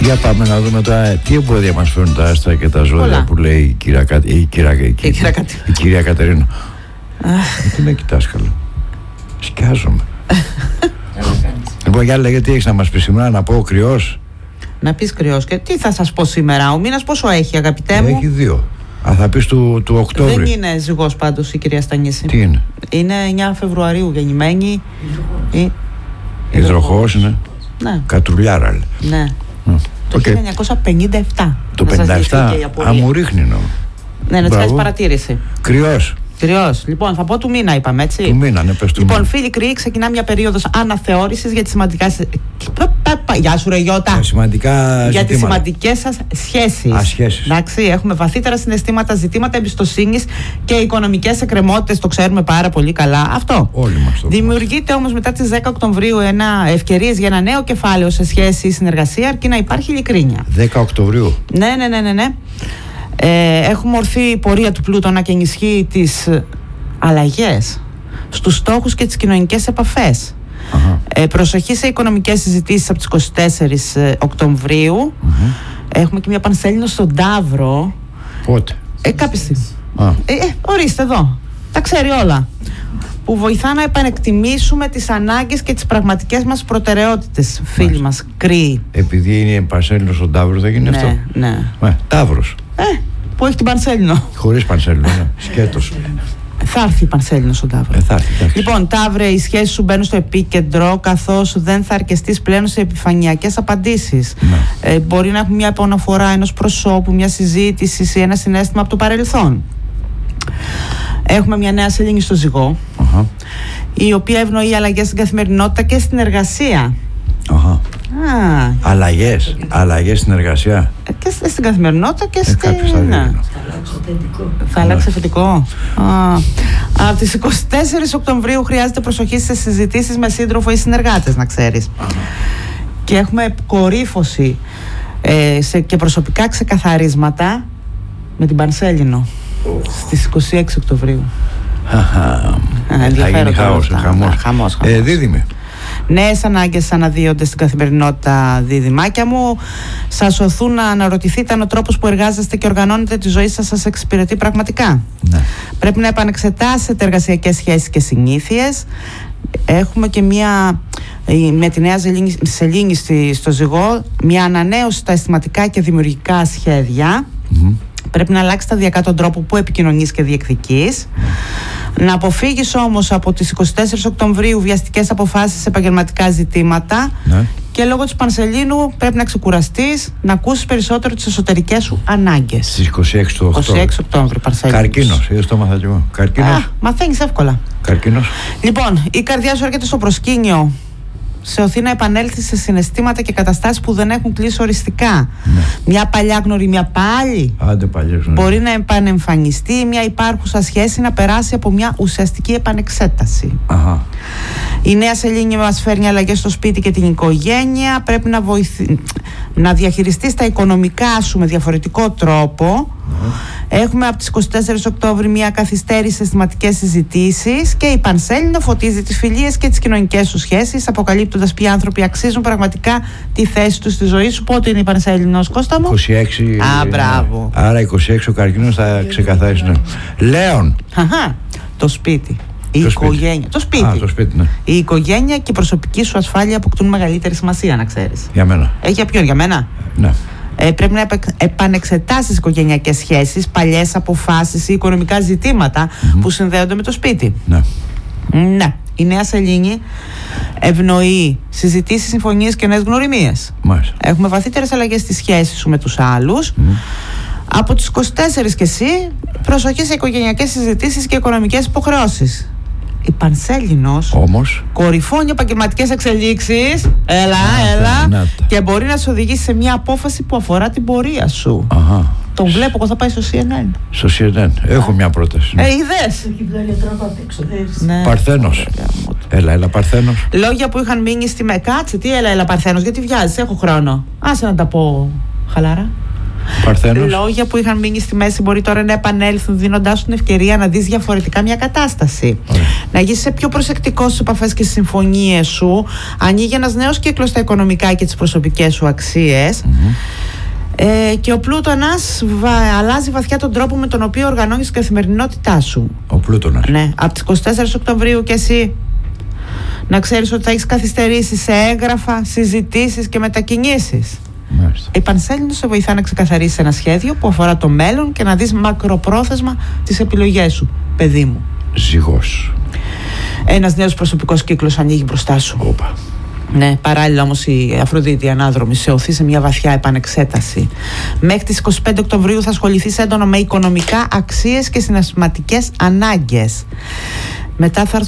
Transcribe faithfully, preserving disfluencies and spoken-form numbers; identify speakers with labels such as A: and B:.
A: Για πάμε να δούμε τώρα τι εμπόδια μας φέρνουν τα άστρα και τα ζώδια. Πολλά. Που λέει η κυρία, Κα... η κυρία... η κυρία... η κυρία Κατερίνα. Τι με κοιτάς καλό. Σκιάζομαι. Λοιπόν, για λέγε τι έχεις να μας πει σήμερα, να πω ο κρυός.
B: Να πεις κρυός και τι θα σας πω σήμερα. Ο μήνας πόσο έχει, αγαπητέ μου?
A: Έχει δύο. Α, θα πεις του, του Οκτώβρη.
B: Δεν είναι ζυγός πάντως η κυρία Στανίση.
A: Τι είναι?
B: Είναι εννιά Φεβρουαρίου γεννημένη.
A: Υδροχόος είναι.
B: Ναι.
A: Κατρουλιάρα.
B: Ναι. Mm. Το okay. χίλια εννιακόσια πενήντα επτά.
A: Το πενήντα επτά. Α, μου ρίχνει νο.
B: Ναι, να της κάνεις παρατήρηση.
A: Κρυός.
B: Κρυός. Λοιπόν, θα πω του μήνα, είπαμε, έτσι.
A: Του μήνα, ναι, πες του
B: Λοιπόν,
A: μήνα.
B: φίλοι κρυοί, ξεκινά μια περίοδος αναθεώρησης για τις σημαντικά. Γεια σου, ρε Γιώτα.
A: Για σημαντικά
B: Για
A: ζητήματα.
B: τις σημαντικές σας σχέσεις.
A: Α, σχέσεις.
B: Εντάξει, έχουμε βαθύτερα συναισθήματα, ζητήματα εμπιστοσύνης και οικονομικές εκκρεμότητες, το ξέρουμε πάρα πολύ καλά αυτό.
A: Όλοι μας το.
B: Δημιουργείται όμως μετά τις δέκα Οκτωβρίου ευκαιρίες για ένα νέο κεφάλαιο σε σχέση ή συνεργασία, αρκεί να υπάρχει ειλικρίνεια.
A: δέκα Οκτωβρίου.
B: Ναι, ναι, ναι, ναι. ναι. Ε, έχουμε ορθεί η πορεία του Πλούτονα και ενισχύει τις αλλαγές στους στόχους και τις κοινωνικές επαφές. Ε, προσοχή σε οικονομικές συζητήσεις από τις είκοσι τέσσερις Οκτωβρίου. Uh-huh. Έχουμε και μια πανσέλινο στον Ταύρο.
A: Πότε?
B: Ε, κάποια στιγμή.
A: Uh.
B: Ε, ε, ορίστε εδώ. Τα ξέρει όλα. Που βοηθά να επανεκτιμήσουμε τις ανάγκες και τις πραγματικές μας προτεραιότητες, φίλοι μας κρύοι.
A: Επειδή είναι πανσέλινο στον Ταύρο, δεν γίνει
B: ναι,
A: αυτό.
B: Ναι.
A: Ε, Ταύρος.
B: Ε, που έχει την πανσέλινο.
A: Χωρίς πανσέλινο, ναι. Σκέτος.
B: Θα έρθει η πανσέλινο στον Ταύρο.
A: Ε, θα έρθει,
B: λοιπόν, Ταύρε, οι σχέσεις σου μπαίνουν στο επίκεντρο, καθώς δεν θα αρκεστείς πλέον σε επιφανειακές απαντήσεις. Ναι. Ε, μπορεί να έχουμε μια επαναφορά ενός προσώπου, μια συζήτηση ή ένα συναίσθημα από το παρελθόν. Έχουμε μια νέα σελήνη στο Ζυγό, uh-huh. η οποία ευνοεί αλλαγές στην καθημερινότητα και στην εργασία.
A: Uh-huh.
B: Ah.
A: Αλλαγές, αλλαγές στην εργασία.
B: Και στην καθημερινότητα και
A: ε,
B: στην.
A: Ναι.
B: Θα αλλάξει θετικό. Ah. Από τις είκοσι τέσσερις Οκτωβρίου χρειάζεται προσοχή σε συζητήσεις με σύντροφο ή συνεργάτες, να ξέρεις. Uh-huh. Και έχουμε κορύφωση ε, σε, και προσωπικά ξεκαθαρίσματα με την Πανσέλινο oh. στις είκοσι έξι Οκτωβρίου.
A: Θα γίνει χαός, χαμός.
B: χαμός.
A: Ε, δίδυμη.
B: Νέες ανάγκες αναδύονται στην καθημερινότητα, δίδυμάκια μου. Σας οθούν να αναρωτηθείτε αν ο τρόπος που εργάζεστε και οργανώνετε τη ζωή σας σας εξυπηρετεί πραγματικά. Ναι. Πρέπει να επανεξετάσετε εργασιακές σχέσεις και συνήθειες. Έχουμε και μια, με τη νέα σελήνη στο Ζυγό, μια ανανέωση στα αισθηματικά και δημιουργικά σχέδια. Mm-hmm. Πρέπει να αλλάξει σταδιακά τον τρόπο που επικοινωνείς και διεκδικείς. Mm. Να αποφύγεις όμως από τις είκοσι τέσσερις Οκτωβρίου βιαστικές αποφάσεις σε επαγγελματικά ζητήματα. Ναι. Και λόγω της Πανσελίνου πρέπει να ξεκουραστείς, να ακούσεις περισσότερο τις εσωτερικές σου ανάγκες.
A: Στις είκοσι έξι του Οκτώβρη.
B: είκοσι έξι Οκτώβρη, Πανσελίνου.
A: Καρκίνος, είδες το μάθα κι εγώ. Καρκίνος.
B: Α, μαθαίνεις εύκολα.
A: Καρκίνος.
B: Λοιπόν, η καρδιά σου έρχεται στο προσκήνιο. Σε οθεί να επανέλθει σε συναισθήματα και καταστάσεις που δεν έχουν κλείσει οριστικά. Ναι. Μια παλιά γνωριμία πάλι
A: Άντε, παλιά
B: μπορεί να επανεμφανιστεί, μια υπάρχουσα σχέση να περάσει από μια ουσιαστική επανεξέταση. Αχα. Η νέα σελήνη μας φέρνει αλλαγές στο σπίτι και την οικογένεια. Πρέπει να, βοηθη... να διαχειριστείς τα οικονομικά σου με διαφορετικό τρόπο. Ναι. Έχουμε από τις είκοσι τέσσερις Οκτώβρη μια καθυστέρηση σε αισθηματικές συζητήσεις και η Πανσέλινο φωτίζει τις φιλίες και τις κοινωνικές σου σχέσεις, αποκαλύπτοντας ποιοι άνθρωποι αξίζουν πραγματικά τη θέση τους στη ζωή σου. Πότε είναι η Πανσέλινος, Κώστα μου?
A: είκοσι έξι.
B: Α, μπράβο.
A: Άρα είκοσι έξι ο καρκίνος θα ξεκαθαρίσει. Ναι. Λέων.
B: Αχα, το σπίτι. Η
A: το
B: οικογένεια.
A: Σπίτι.
B: Το σπίτι.
A: Α, το σπίτι, ναι.
B: Η οικογένεια και η προσωπική σου ασφάλεια αποκτούν μεγαλύτερη σημασία, να ξέρεις.
A: Για μένα.
B: Έχει για ποιον, για μένα?
A: Ναι.
B: Ε, πρέπει να επανεξετάσεις οικογενειακές σχέσεις, παλιές αποφάσεις ή οικονομικά ζητήματα mm-hmm. που συνδέονται με το σπίτι. Ναι. Ναι. Η νέα σελήνη ευνοεί συζητήσεις, συμφωνίες και νέες γνωριμίες. Μάλιστα. Έχουμε βαθύτερες αλλαγές στις σχέσεις σου με τους άλλους. Mm. Από τις είκοσι τέσσερις και εσύ, προσοχή σε οικογενειακές συζητήσεις και οικονομικές υποχρεώσεις. Η Πανσέλινος όμως κορυφώνει επαγγελματικές εξελίξεις. Έλα, να, έλα. Να, και μπορεί να σε οδηγήσει σε μια απόφαση που αφορά την πορεία σου. Αχα. Τον βλέπω, εγώ θα πάει στο σι εν εν.
A: Στο σι εν εν. Έχω μια πρόταση.
B: Ε, είδες.
A: Ναι. Παρθένος. Έλα, έλα, Παρθένος.
B: Λόγια που είχαν μείνει στη με. Κάτσε, τι έλα, έλα, Παρθένος, γιατί βιάζεις, έχω χρόνο. Άσε να τα πω χαλάρα.
A: Παρθένος.
B: Λόγια που είχαν μείνει στη μέση μπορεί τώρα να επανέλθουν, δίνοντάς σου την ευκαιρία να δεις διαφορετικά μια κατάσταση. Ωραία. Να γίνεις πιο προσεκτικός στις επαφές και στις συμφωνίες σου. Ανοίγει ένας νέος κύκλος στα οικονομικά και τις προσωπικές σου αξίες. Mm-hmm. Ε, και ο Πλούτονας βα, αλλάζει βαθιά τον τρόπο με τον οποίο οργανώνεις την καθημερινότητά σου.
A: Ο Πλούτονας.
B: Ναι, από τις εικοστή τέταρτη Οκτωβρίου και εσύ να ξέρεις ότι θα έχεις καθυστερήσει σε έγγραφα, συζητήσεις και μετακινήσεις.
A: Μάλιστα.
B: Η Πανσέλινος σε βοηθά να ξεκαθαρίσεις ένα σχέδιο που αφορά το μέλλον και να δεις μακροπρόθεσμα τις επιλογές σου, παιδί μου.
A: Ζυγός.
B: Ένας νέος προσωπικός κύκλος ανοίγει μπροστά σου.
A: Όπα.
B: Ναι, παράλληλα όμως η Αφροδίτη ανάδρομη σε οθεί σε μια βαθιά επανεξέταση. Μέχρι τις εικοστή πέμπτη Οκτωβρίου θα ασχοληθείς έντονα με οικονομικά αξίες και συναισθηματικές ανάγκες. Μετά θα